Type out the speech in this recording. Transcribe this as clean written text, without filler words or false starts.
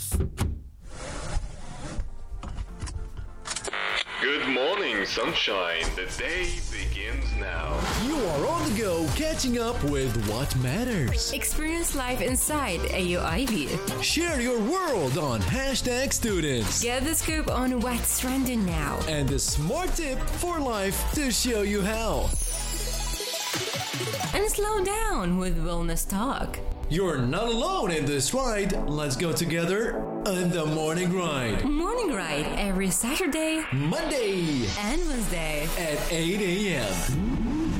House. Good morning, sunshine. The day begins now. You are on the go, catching up with what matters. Experience life inside AUIB. Share your world on #students. Get the scoop on what's trending now. And the smart tip for life to show you how. And slow down with wellness talk. You're not alone in this ride. Let's go together on the Morning Ride. Morning Ride every Saturday, Monday and Wednesday at 8 a.m.